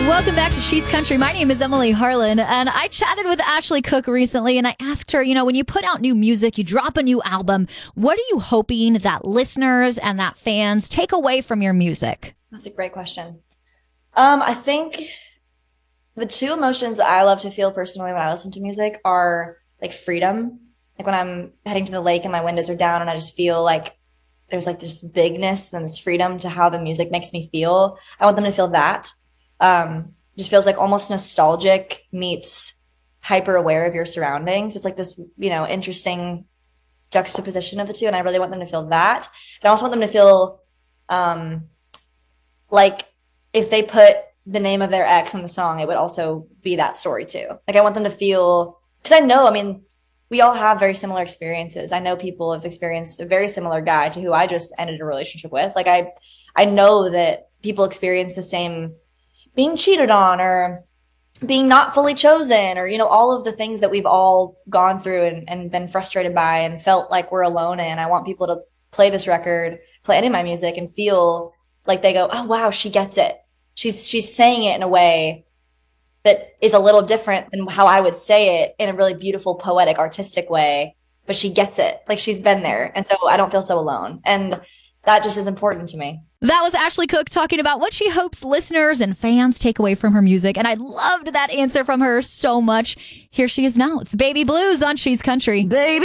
Welcome back to She's Country. My name is Emily Harlan, and I chatted with Ashley Cook recently, and I asked her, when you put out new music, you drop a new album, what are you hoping that listeners and that fans take away from your music? That's a great question. I think the two emotions that I love to feel personally when I listen to music are like freedom. Like when I'm heading to the lake and my windows are down and I just feel like there's like this bigness and this freedom to how the music makes me feel. I want them to feel that. Just feels like almost nostalgic meets hyper aware of your surroundings. It's like this, interesting juxtaposition of the two. And I really want them to feel that. And I also want them to feel, like if they put the name of their ex on the song, it would also be that story too. Like I want them to feel, because we all have very similar experiences. I know people have experienced a very similar guy to who I just ended a relationship with. Like I know that people experience the same being cheated on or being not fully chosen or, all of the things that we've all gone through and been frustrated by and felt like we're alone in. I want people to play this record, play any of my music and feel like they go, oh, wow, she gets it. She's saying it in a way that is a little different than how I would say it in a really beautiful, poetic, artistic way, but she gets it. Like she's been there. And so I don't feel so alone. And that just is important to me. That was Ashley Cook talking about what she hopes listeners and fans take away from her music. And I loved that answer from her so much. Here she is now. It's Baby Blues on She's Country. Baby.